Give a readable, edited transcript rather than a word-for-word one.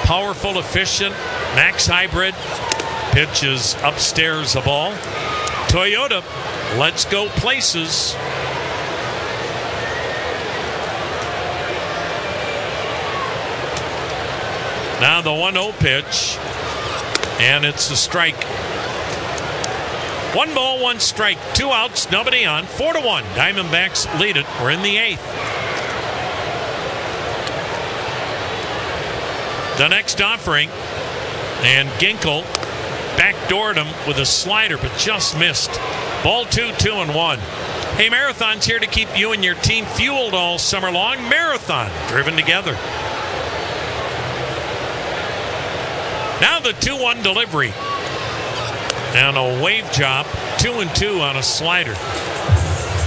Powerful, efficient, max hybrid. Pitch is upstairs a ball. Toyota, let's go places. Now the 1-0 pitch, and it's a strike. 1 ball, 1 strike, 2 outs, nobody on. 4-1. Diamondbacks lead it. We're in the 8th. The next offering, and Ginkel backdoored him with a slider, but just missed. Ball 2, 2-1. Hey, Marathon's here to keep you and your team fueled all summer long. Marathon, driven together. Now the 2-1 delivery. And a wave chop, 2-2 on a slider.